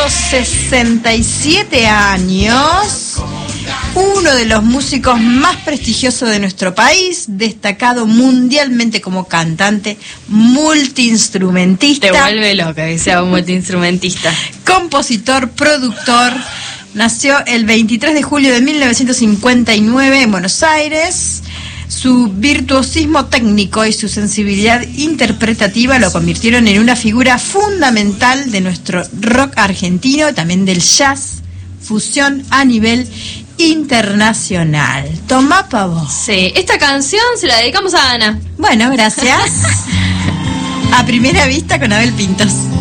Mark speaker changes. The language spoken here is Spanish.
Speaker 1: 167 años, uno de los músicos más prestigiosos de nuestro país, destacado mundialmente como cantante, multiinstrumentista.
Speaker 2: Te vuelve loca que sea un multiinstrumentista.
Speaker 1: Compositor, productor. Nació el 23 de julio de 1959 en Buenos Aires. Su virtuosismo técnico y su sensibilidad interpretativa lo convirtieron en una figura fundamental de nuestro rock argentino, también del jazz, fusión a nivel internacional. Tomá pavo.
Speaker 2: Sí, esta canción se la dedicamos a Ana.
Speaker 1: Bueno, gracias. A primera vista con Abel Pintos.